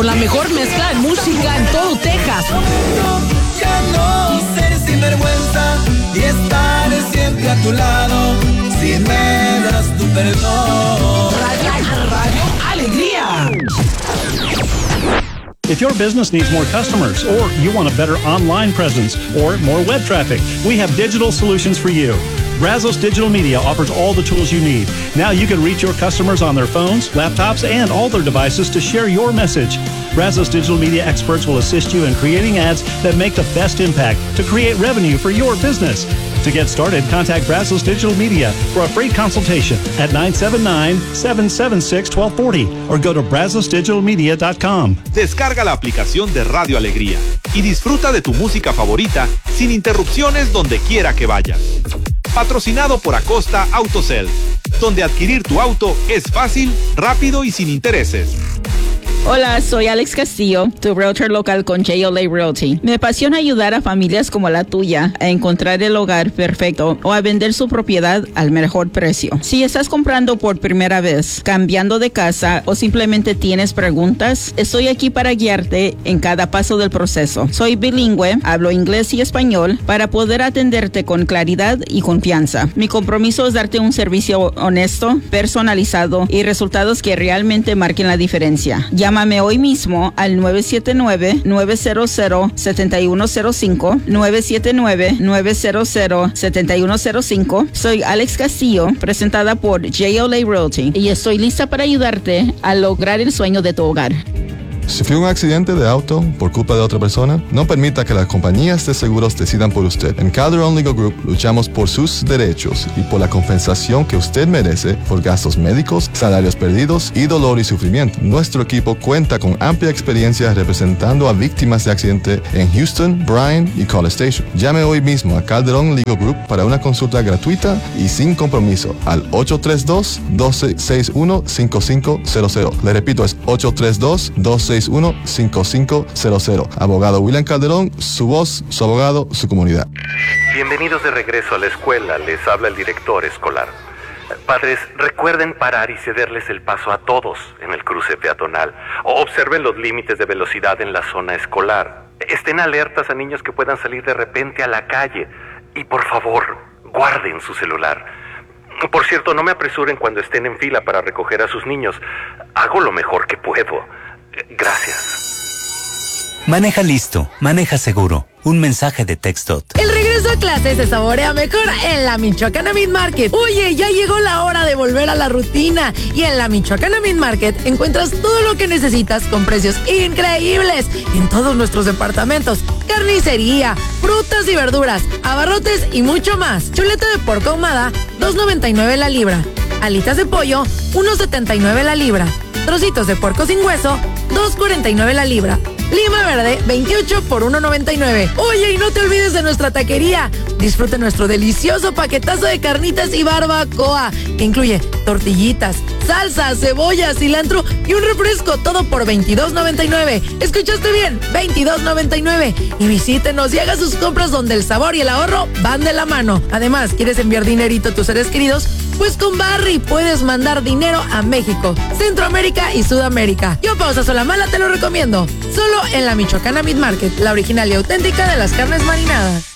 con la mejor mezcla de música en todo Texas. Ya no ser sinvergüenza y estar siempre a tu lado, si me das tu perdón. Radio Alegría. If your business needs more customers, or you want a better online presence, or more web traffic, we have digital solutions for you. Brazos Digital Media offers all the tools you need. Now you can reach your customers on their phones, laptops, and all their devices to share your message. Brazos Digital Media experts will assist you in creating ads that make the best impact to create revenue for your business. To get started, contact Brazos Digital Media for a free consultation at 979-776-1240 or go to brazosdigitalmedia.com. Descarga la aplicación de Radio Alegría y disfruta de tu música favorita sin interrupciones donde quiera que vayas. Patrocinado por Acosta Autosell, donde adquirir tu auto es fácil, rápido y sin intereses. Hola, soy Alex Castillo, tu realtor local con JLA Realty. Me apasiona ayudar a familias como la tuya a encontrar el hogar perfecto o a vender su propiedad al mejor precio. Si estás comprando por primera vez, cambiando de casa o simplemente tienes preguntas, estoy aquí para guiarte en cada paso del proceso. Soy bilingüe, hablo inglés y español para poder atenderte con claridad y confianza. Mi compromiso es darte un servicio honesto, personalizado y resultados que realmente marquen la diferencia. Llámame hoy mismo al 979-900-7105, 979-900-7105. Soy Alex Castillo, presentada por JLA Realty, y estoy lista para ayudarte a lograr el sueño de tu hogar. ¿Sufrió un accidente de auto por culpa de otra persona? No permita que las compañías de seguros decidan por usted. En Calderon Legal Group luchamos por sus derechos y por la compensación que usted merece por gastos médicos, salarios perdidos y dolor y sufrimiento. Nuestro equipo cuenta con amplia experiencia representando a víctimas de accidente en Houston, Bryan y College Station. Llame hoy mismo a Calderon Legal Group para una consulta gratuita y sin compromiso al 832-261-5500. Le repito, es 832-261-5500. Abogado William Calderón, su voz, su abogado, su comunidad. Bienvenidos de regreso a la escuela, les habla el director escolar. Padres, recuerden parar y cederles el paso a todos en el cruce peatonal. Observen los límites de velocidad en la zona escolar. Estén alertas a niños que puedan salir de repente a la calle. Y por favor, guarden su celular. Por cierto, no me apresuren cuando estén en fila para recoger a sus niños. Hago lo mejor que puedo. Gracias. Maneja listo, maneja seguro. Un mensaje de TxDOT. El regreso a clases se saborea mejor en la Michoacana Meat Market. Oye, ya llegó la hora de volver a la rutina. Y en la Michoacana Meat Market encuentras todo lo que necesitas con precios increíbles en todos nuestros departamentos. Carnicería, frutas y verduras, abarrotes y mucho más. Chuleta de puerco ahumada, $2.99 la libra. Alitas de pollo, $1.79 la libra. Trocitos de puerco sin hueso, $2.49 la libra. Lima verde, 28 por $1.99. Oye, y no te olvides de nuestra taquería. Disfruta nuestro delicioso paquetazo de carnitas y barbacoa, que incluye tortillitas, salsa, cebolla, cilantro y un refresco, todo por $22.99. ¿Escuchaste bien? $22.99. Y visítenos y haga sus compras donde el sabor y el ahorro van de la mano. Además, ¿quieres enviar dinerito a tus seres queridos? Pues con Barry puedes mandar dinero a México, Centroamérica y Sudamérica. Yo, Pausa Solamala, te lo recomiendo. Solo en la Michoacana Meat Market, la original y auténtica de las carnes marinadas.